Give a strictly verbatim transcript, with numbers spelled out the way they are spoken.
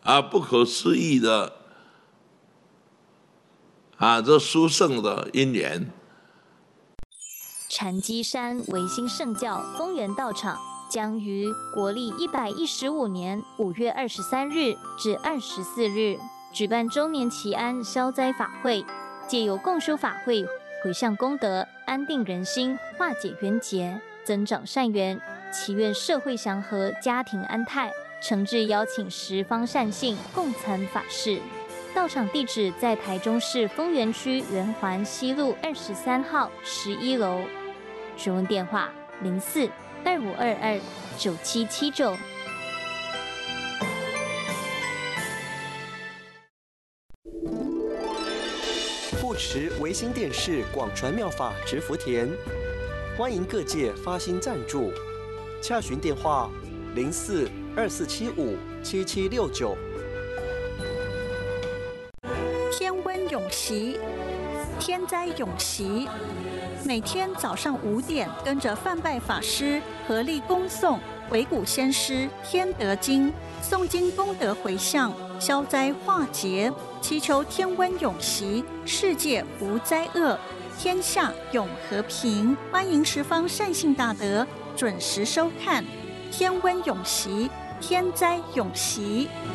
啊不可思议的啊这殊胜的因缘。 禅机山维新圣教丰原道场将于国历一百一十五年五月二十三日至二十四日举办周年祈安消灾法会，借由共修法会，回向功德，安定人心，化解冤结，增长善缘，祈愿社会祥和，家庭安泰。诚挚邀请十方善信共参法事。道场地址在台中市丰原区圆环西路二十三号十一楼。询问电话：零四二五二二九七七九。 护持维新电视广传妙法植福田，欢迎各界发心赞助，洽询电话：零四二四七五七七六九。 天温永习，天灾永习。每天早上五点，跟着范拜法师合力恭诵维古先师《天德经》，诵经功德回向，消灾化劫，祈求天温永习，世界无灾厄，天下永和平。欢迎十方善信大德准时收看《天温永习》，天灾永习。